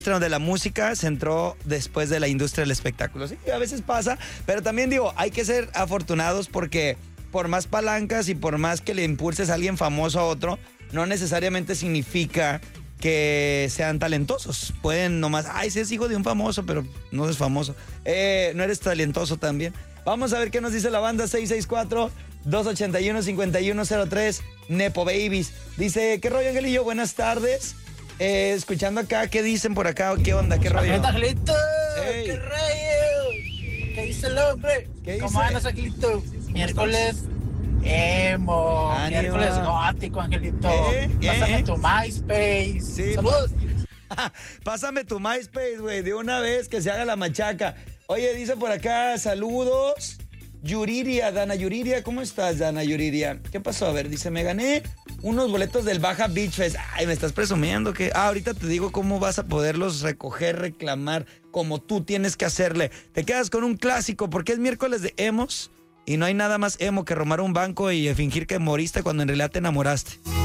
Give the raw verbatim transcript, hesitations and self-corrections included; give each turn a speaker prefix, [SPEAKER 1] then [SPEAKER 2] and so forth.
[SPEAKER 1] de la música se entró después de la industria del espectáculo. Sí, a veces pasa, pero también digo, hay que ser afortunados porque por más palancas y por más que le impulses a alguien famoso a otro, no necesariamente significa que sean talentosos. Pueden nomás, ay, sí es hijo de un famoso, pero no es famoso. Eh, no eres talentoso también. Vamos a ver qué nos dice la banda. Seis seis cuatro, dos ocho uno, cinco uno cero tres, Nepo Babies. Dice, ¿qué rollo, Angelillo? Buenas tardes. Eh, escuchando acá, ¿qué dicen por acá? ¿Qué onda? ¿Qué rollo?
[SPEAKER 2] Angelito, Angelito,
[SPEAKER 1] Hey.
[SPEAKER 2] ¿qué rollo? ¿Qué dice el hombre?
[SPEAKER 1] ¿Qué
[SPEAKER 2] ¿Cómo
[SPEAKER 1] dice?
[SPEAKER 2] andas, Angelito? Miércoles emo,
[SPEAKER 1] Ánimo.
[SPEAKER 2] miércoles gótico, Angelito.
[SPEAKER 1] ¿Eh?
[SPEAKER 2] Pásame
[SPEAKER 1] ¿Eh?
[SPEAKER 2] tu MySpace.
[SPEAKER 1] Sí.
[SPEAKER 2] Saludos.
[SPEAKER 1] Pásame tu MySpace, güey, de una vez que se haga la machaca. Oye, dice por acá, saludos. Yuriria, Dana Yuriria, ¿cómo estás, Dana Yuriria? ¿Qué pasó? A ver, dice, me gané unos boletos del Baja Beach Fest. Ay, me estás presumiendo que... Ah, ahorita te digo cómo vas a poderlos recoger, reclamar, como tú tienes que hacerle. Te quedas con un clásico, porque es miércoles de emos y no hay nada más emo que romar un banco y fingir que moriste cuando en realidad te enamoraste.